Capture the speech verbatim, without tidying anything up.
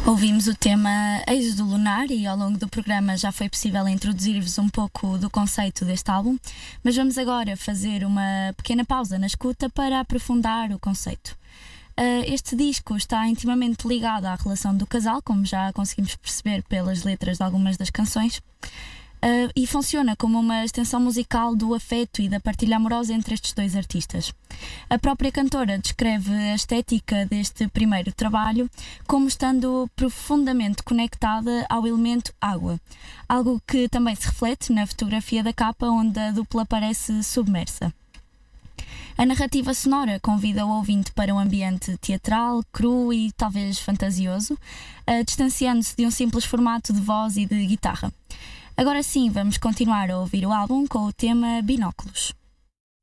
Ouvimos o tema Êxodo Lunar e ao longo do programa já foi possível introduzir-vos um pouco do conceito deste álbum, mas vamos agora fazer uma pequena pausa na escuta para aprofundar o conceito. Uh, este disco está intimamente ligado à relação do casal, como já conseguimos perceber pelas letras de algumas das canções, uh, e funciona como uma extensão musical do afeto e da partilha amorosa entre estes dois artistas. A própria cantora descreve a estética deste primeiro trabalho como estando profundamente conectada ao elemento água, algo que também se reflete na fotografia da capa, onde a dupla aparece submersa. A narrativa sonora convida o ouvinte para um ambiente teatral, cru e talvez fantasioso, uh, distanciando-se de um simples formato de voz e de guitarra. Agora sim, vamos continuar a ouvir o álbum com o tema Binóculos.